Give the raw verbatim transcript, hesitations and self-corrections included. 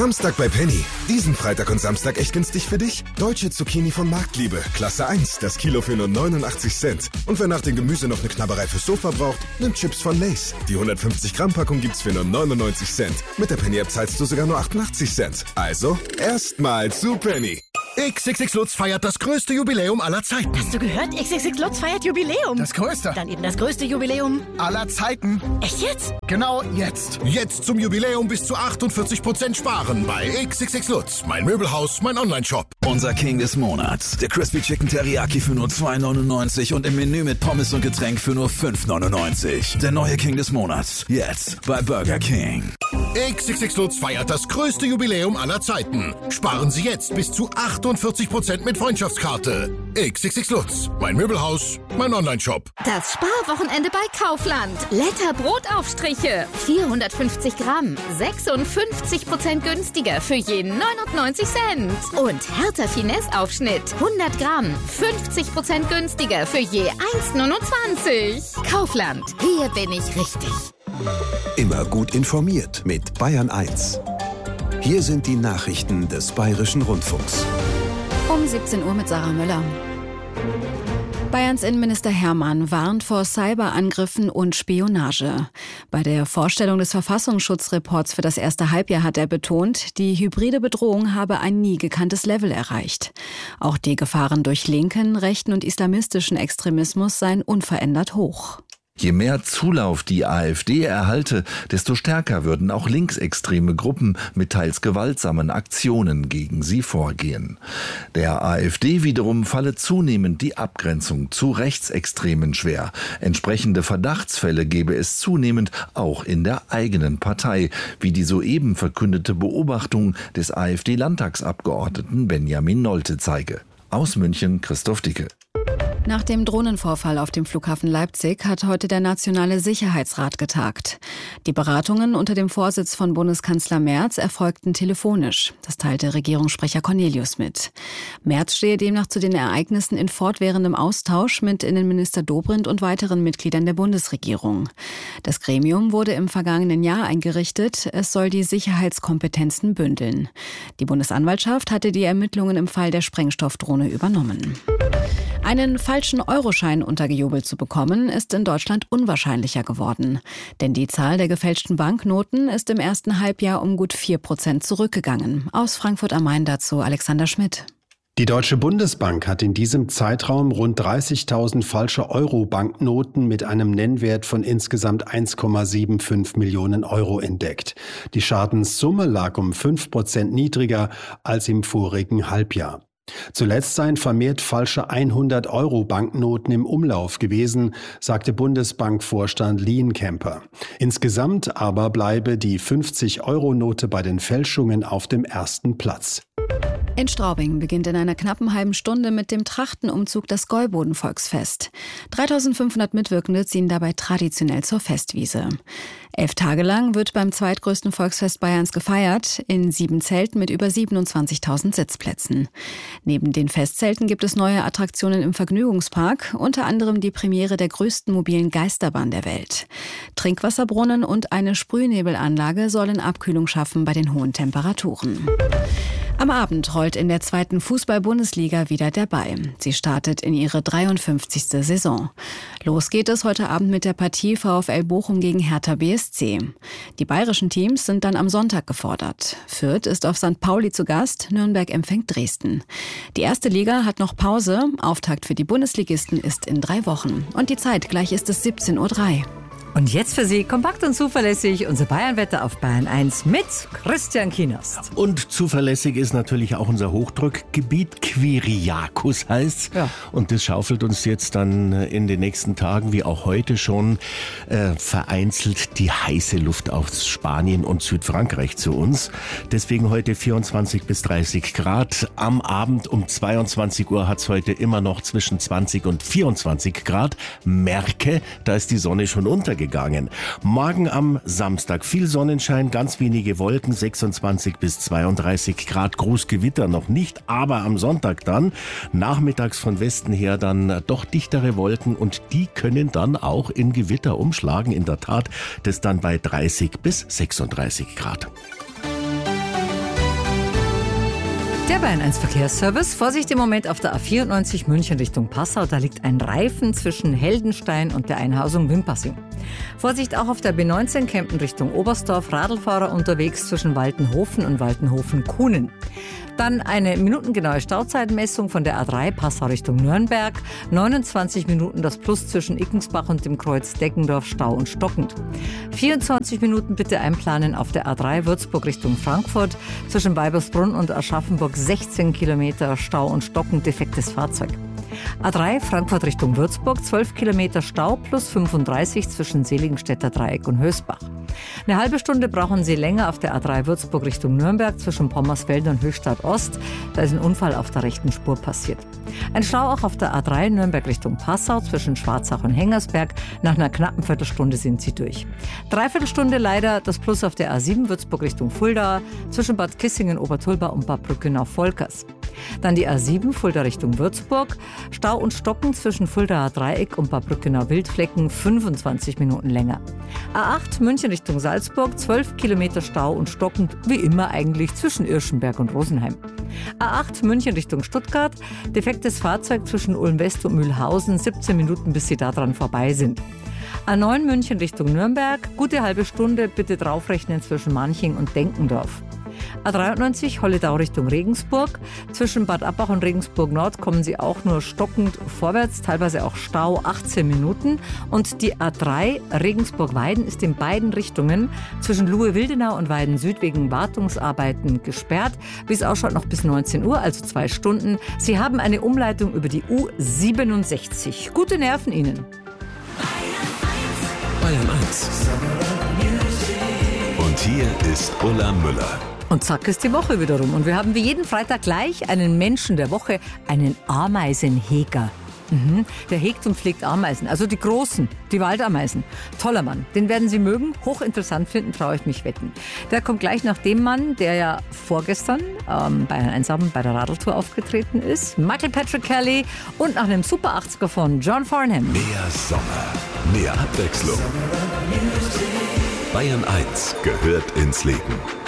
Samstag bei Penny. Diesen Freitag und Samstag echt günstig für dich. Deutsche Zucchini von Marktliebe, Klasse eins, das Kilo für nur neunundachtzig Cent. Und wer nach dem Gemüse noch eine Knabberei fürs Sofa braucht, nimmt Chips von Lay's. Die hundertfünfzig Gramm Packung gibt's für nur neunundneunzig Cent. Mit der Penny-App zahlst du sogar nur achtundachtzig Cent. Also, erstmal zu Penny. X X X Lutz feiert das größte Jubiläum aller Zeiten. Hast du gehört? X X X Lutz feiert Jubiläum. Das größte. Dann eben das größte Jubiläum aller Zeiten. Echt jetzt? Genau jetzt. Jetzt zum Jubiläum bis zu achtundvierzig Prozent sparen bei X X X Lutz. Mein Möbelhaus, mein Onlineshop. Unser King des Monats. Der Crispy Chicken Teriyaki für nur zwei neunundneunzig und im Menü mit Pommes und Getränk für nur fünf neunundneunzig. Der neue King des Monats. Jetzt bei Burger King. X X X Lutz feiert das größte Jubiläum aller Zeiten. Sparen Sie jetzt bis zu achtundvierzig Prozent mit Freundschaftskarte. X X X Lutz. Mein Möbelhaus, mein Onlineshop. Das Sparwochenende bei Kaufland. Letter Brotaufstriche. vierhundertfünfzig Gramm. sechsundfünfzig Prozent günstiger für je neunundneunzig Cent. Und Hertha Finesse Aufschnitt. hundert Gramm. fünfzig Prozent günstiger für je eins neunundzwanzig. Kaufland. Hier bin ich richtig. Immer gut informiert mit Bayern eins. Hier sind die Nachrichten des Bayerischen Rundfunks. Um siebzehn Uhr mit Sarah Müller. Bayerns Innenminister Hermann warnt vor Cyberangriffen und Spionage. Bei der Vorstellung des Verfassungsschutzreports für das erste Halbjahr hat er betont, die hybride Bedrohung habe ein nie gekanntes Level erreicht. Auch die Gefahren durch linken, rechten und islamistischen Extremismus seien unverändert hoch. Je mehr Zulauf die AfD erhalte, desto stärker würden auch linksextreme Gruppen mit teils gewaltsamen Aktionen gegen sie vorgehen. Der AfD wiederum falle zunehmend die Abgrenzung zu Rechtsextremen schwer. Entsprechende Verdachtsfälle gebe es zunehmend auch in der eigenen Partei, wie die soeben verkündete Beobachtung des AfD-Landtagsabgeordneten Benjamin Nolte zeige. Aus München Christoph Dicke. Nach dem Drohnenvorfall auf dem Flughafen Leipzig hat heute der Nationale Sicherheitsrat getagt. Die Beratungen unter dem Vorsitz von Bundeskanzler Merz erfolgten telefonisch. Das teilte Regierungssprecher Cornelius mit. Merz stehe demnach zu den Ereignissen in fortwährendem Austausch mit Innenminister Dobrindt und weiteren Mitgliedern der Bundesregierung. Das Gremium wurde im vergangenen Jahr eingerichtet. Es soll die Sicherheitskompetenzen bündeln. Die Bundesanwaltschaft hatte die Ermittlungen im Fall der Sprengstoffdrohne übernommen. Einen falschen Euroschein untergejubelt zu bekommen, ist in Deutschland unwahrscheinlicher geworden. Denn die Zahl der gefälschten Banknoten ist im ersten Halbjahr um gut vier Prozent zurückgegangen. Aus Frankfurt am Main dazu Alexander Schmidt. Die Deutsche Bundesbank hat in diesem Zeitraum rund dreißigtausend falsche Euro-Banknoten mit einem Nennwert von insgesamt eins Komma fünfundsiebzig Millionen Euro entdeckt. Die Schadenssumme lag um fünf Prozent niedriger als im vorigen Halbjahr. Zuletzt seien vermehrt falsche hundert-Euro-Banknoten im Umlauf gewesen, sagte Bundesbankvorstand Lienkemper. Insgesamt aber bleibe die fünfzig-Euro-Note bei den Fälschungen auf dem ersten Platz. In Straubing beginnt in einer knappen halben Stunde mit dem Trachtenumzug das Gäuboden-Volksfest. dreitausendfünfhundert Mitwirkende ziehen dabei traditionell zur Festwiese. Elf Tage lang wird beim zweitgrößten Volksfest Bayerns gefeiert, in sieben Zelten mit über siebenundzwanzigtausend Sitzplätzen. Neben den Festzelten gibt es neue Attraktionen im Vergnügungspark, unter anderem die Premiere der größten mobilen Geisterbahn der Welt. Trinkwasserbrunnen und eine Sprühnebelanlage sollen Abkühlung schaffen bei den hohen Temperaturen. Am Abend rollt in der zweiten Fußball-Bundesliga wieder der Ball. Sie startet in ihre dreiundfünfzigste Saison. Los geht es heute Abend mit der Partie VfL Bochum gegen Hertha B S C. Die bayerischen Teams sind dann am Sonntag gefordert. Fürth ist auf Sankt Pauli zu Gast, Nürnberg empfängt Dresden. Die erste Liga hat noch Pause. Auftakt für die Bundesligisten ist in drei Wochen. Und die Zeit, gleich ist es siebzehn Uhr drei. Und jetzt für Sie kompakt und zuverlässig unser Bayernwetter auf Bayern eins mit Christian Kienast. Und zuverlässig ist natürlich auch unser Hochdruckgebiet, Kyriakos heißt's. Ja. Und das schaufelt uns jetzt dann in den nächsten Tagen, wie auch heute schon, äh, vereinzelt die heiße Luft aus Spanien und Südfrankreich zu uns. Deswegen heute vierundzwanzig bis dreißig Grad. Am Abend um zweiundzwanzig Uhr hat's heute immer noch zwischen zwanzig und vierundzwanzig Grad. Merke, da ist die Sonne schon untergegangen. Gegangen. Morgen am Samstag viel Sonnenschein, ganz wenige Wolken, sechsundzwanzig bis zweiunddreißig Grad, Großgewitter noch nicht, aber am Sonntag dann, nachmittags von Westen her dann doch dichtere Wolken und die können dann auch in Gewitter umschlagen, in der Tat, das dann bei dreißig bis sechsunddreißig Grad. Der Bayern eins Verkehrsservice. Vorsicht im Moment auf der A vierundneunzig München Richtung Passau. Da liegt ein Reifen zwischen Heldenstein und der Einhausung Wimpassing. Vorsicht auch auf der B neunzehn Kempten Richtung Oberstdorf. Radlfahrer unterwegs zwischen Waltenhofen und Waltenhofen-Kuhnen. Dann eine minutengenaue Stauzeitmessung von der A drei Passau Richtung Nürnberg. neunundzwanzig Minuten das Plus zwischen Ickensbach und dem Kreuz Deggendorf, Stau und stockend. vierundzwanzig Minuten bitte einplanen auf der A drei Würzburg Richtung Frankfurt. Zwischen Weibersbrunn und Aschaffenburg sechzehn Kilometer Stau und stockend, defektes Fahrzeug. A drei Frankfurt Richtung Würzburg, zwölf Kilometer Stau plus fünfunddreißig zwischen Seligenstädter Dreieck und Hösbach. Eine halbe Stunde brauchen Sie länger auf der A drei Würzburg Richtung Nürnberg zwischen Pommersfelde und Höchstadt Ost. Da ist ein Unfall auf der rechten Spur passiert. Ein Stau auch auf der A drei Nürnberg Richtung Passau zwischen Schwarzach und Hengersberg. Nach einer knappen Viertelstunde sind Sie durch. Dreiviertelstunde leider das Plus auf der A sieben Würzburg Richtung Fulda zwischen Bad Kissingen, Obertulba und Bad Brückenau-Volkers. Dann die A sieben Fulda Richtung Würzburg. Stau und Stocken zwischen Fuldaer Dreieck und Bad Brückenau-Wildflecken fünfundzwanzig Minuten länger. A acht München Richtung Salzburg, zwölf Kilometer Stau und stockend, wie immer eigentlich zwischen Irschenberg und Rosenheim. A acht München Richtung Stuttgart, defektes Fahrzeug zwischen Ulm-West und Mühlhausen, siebzehn Minuten, bis Sie daran vorbei sind. A neun München Richtung Nürnberg, gute halbe Stunde, bitte draufrechnen zwischen Manching und Denkendorf. A dreiundneunzig Holledau Richtung Regensburg. Zwischen Bad Abbach und Regensburg Nord kommen Sie auch nur stockend vorwärts, teilweise auch Stau, achtzehn Minuten. Und die A drei Regensburg-Weiden ist in beiden Richtungen zwischen Luhe-Wildenau und Weiden Süd wegen Wartungsarbeiten gesperrt. Wie es ausschaut, noch bis neunzehn Uhr, also zwei Stunden. Sie haben eine Umleitung über die U siebenundsechzig. Gute Nerven Ihnen. Bayern eins. Und hier ist Ulla Müller. Und zack ist die Woche wieder rum. Und wir haben wie jeden Freitag gleich einen Menschen der Woche, einen Ameisenheger. Mhm. Der hegt und pflegt Ameisen, also die großen, die Waldameisen. Toller Mann, den werden Sie mögen, hochinteressant finden, traue ich mich wetten. Der kommt gleich nach dem Mann, der ja vorgestern ähm, bei einer Einsamen bei der Radeltour aufgetreten ist, Michael Patrick Kelly, und nach einem Super achtziger von John Farnham. Mehr Sommer, mehr Abwechslung. Bayern eins gehört ins Leben.